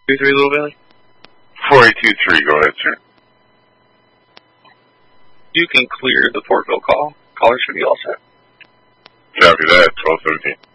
23 Little Valley? 4823, go ahead, sir. You can clear the Portville call. Callers should be all set. Copy that, 1217.